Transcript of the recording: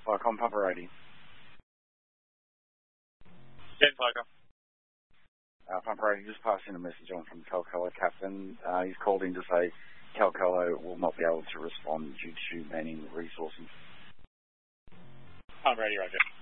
Flycom, Papa Radio. James Flycom. Papa Radio, just passing a message on from Calcolo Captain. He's called in to say Calcolo will not be able to respond due to manning resourcing. Papa Radio, Roger.